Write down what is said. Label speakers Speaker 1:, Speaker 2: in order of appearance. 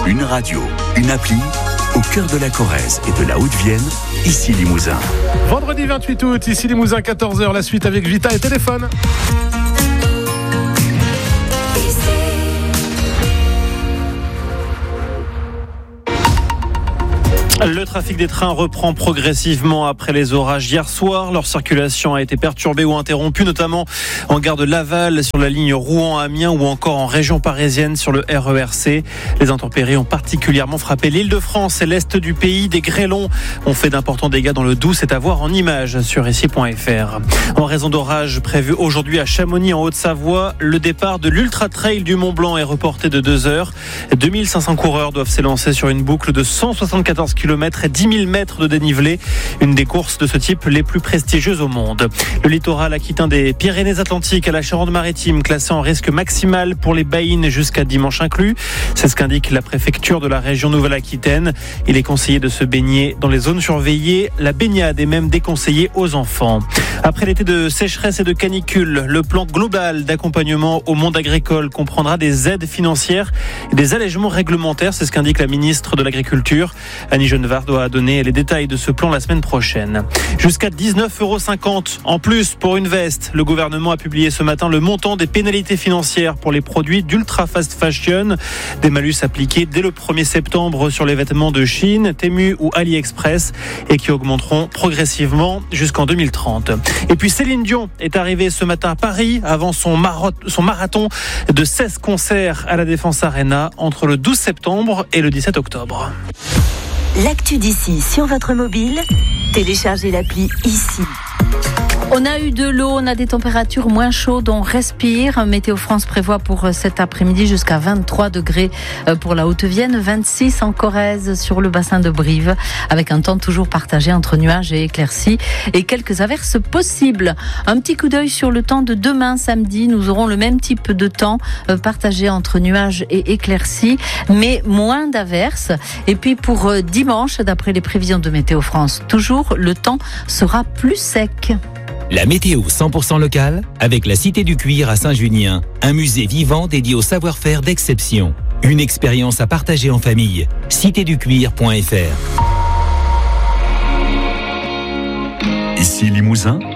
Speaker 1: Une radio, une appli, au cœur de la Corrèze et de la Haute-Vienne, ici Limousin.
Speaker 2: Vendredi 28 août, ici Limousin, 14h, la suite avec Vita et Téléphone.
Speaker 3: Le trafic des trains reprend progressivement après les orages hier soir. Leur circulation a été perturbée ou interrompue, notamment en gare de Laval, sur la ligne Rouen-Amiens ou encore en région parisienne sur le RERC. Les intempéries ont particulièrement frappé l'Île-de-France et l'Est du pays. Des grêlons ont fait d'importants dégâts dans le Doubs. C'est à voir en images sur ici.fr. En raison d'orages prévus aujourd'hui à Chamonix en Haute-Savoie, le départ de l'Ultra Trail du Mont-Blanc est reporté de 2 heures. 2500 coureurs doivent s'élancer sur une boucle de 174 km et 10 000 mètres de dénivelé. Une des courses de ce type les plus prestigieuses au monde. Le littoral aquitain des Pyrénées-Atlantiques à la Charente-Maritime, classé en risque maximal pour les baïnes jusqu'à dimanche inclus. C'est ce qu'indique la préfecture de la région Nouvelle-Aquitaine. Il est conseillé de se baigner dans les zones surveillées. La baignade est même déconseillée aux enfants. Après l'été de sécheresse et de canicule, le plan global d'accompagnement au monde agricole comprendra des aides financières et des allègements réglementaires. C'est ce qu'indique la ministre de l'Agriculture. Annie Genevard doit donner les détails de ce plan la semaine prochaine. Jusqu'à 19,50 € en plus pour une veste. Le gouvernement a publié ce matin le montant des pénalités financières pour les produits d'ultra fast fashion. Des malus appliqués dès le 1er septembre sur les vêtements de Chine, Temu ou AliExpress et qui augmenteront progressivement jusqu'en 2030. Et puis Céline Dion est arrivée ce matin à Paris avant son marathon de 16 concerts à la Défense Arena entre le 12 septembre et le 17 octobre.
Speaker 4: L'actu d'ici sur votre mobile, téléchargez l'appli ici.
Speaker 5: On a eu de l'eau, on a des températures moins chaudes, on respire. Météo France prévoit pour cet après-midi jusqu'à 23 degrés pour la Haute-Vienne, 26 en Corrèze sur le bassin de Brive, avec un temps toujours partagé entre nuages et éclaircies et quelques averses possibles. Un petit coup d'œil sur le temps de demain samedi, nous aurons le même type de temps partagé entre nuages et éclaircies, mais moins d'averses. Et puis pour dimanche, d'après les prévisions de Météo France, toujours le temps sera plus sec.
Speaker 6: La météo 100% locale avec la Cité du Cuir à Saint-Junien, un musée vivant dédié au savoir-faire d'exception. Une expérience à partager en famille. citéducuir.fr.
Speaker 1: Ici Limousin,